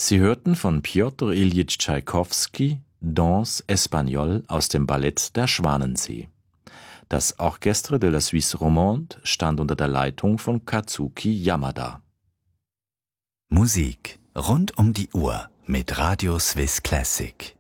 Sie hörten von Pjotr Iljitsch Tschaikowski Danse Espagnole aus dem Ballett Der Schwanensee. Das Orchestre de la Suisse Romande stand unter der Leitung von Kazuki Yamada. Musik rund um die Uhr mit Radio Swiss Classic.